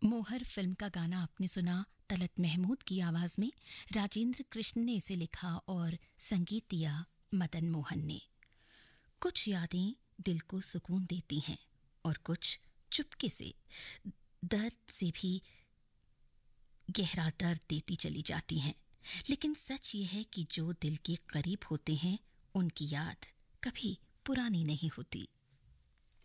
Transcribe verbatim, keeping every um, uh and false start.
मोहर फिल्म का गाना आपने सुना तलत महमूद की आवाज में। राजेंद्र कृष्ण ने इसे लिखा और संगीत दिया मदन मोहन ने। कुछ यादें दिल को सुकून देती हैं और कुछ चुपके से दर्द से भी गहरा दर्द देती चली जाती हैं। लेकिन सच ये है कि जो दिल के करीब होते हैं उनकी याद कभी पुरानी नहीं होती।